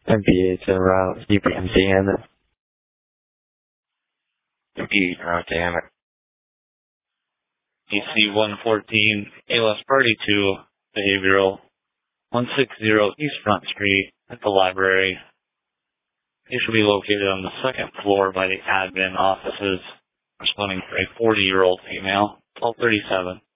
MPH en route, UPMC and MPH route to Emmett. EC 114, ALS Party 2, Behavioral, 160 East Front Street at the library. They should be located on the second floor by the admin offices, responding for a 40-year-old female, 1237.